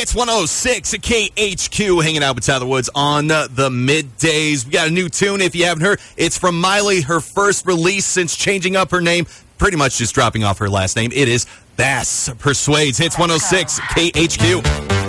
Hits 106 at KHQ, hanging out with Tyler Woods on the middays. We got a new tune if you haven't heard. It's from Miley, her first release since changing up her name, pretty much just dropping off her last name. It is Bass Persuades. Hits 106 KHQ.